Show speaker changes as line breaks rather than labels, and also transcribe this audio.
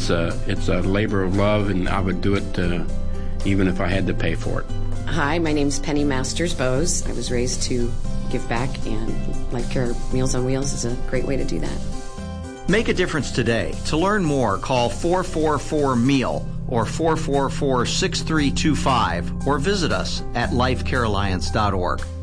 it's a labor of love, and I would do it even if I had to pay for it.
Hi, my name's Penny Masters Bose. I was raised to give back, and Life Care Meals on Wheels is a great way to do that.
Make a difference today. To learn more, call 444-MEAL or 444-6325 or visit us at lifecarealliance.org.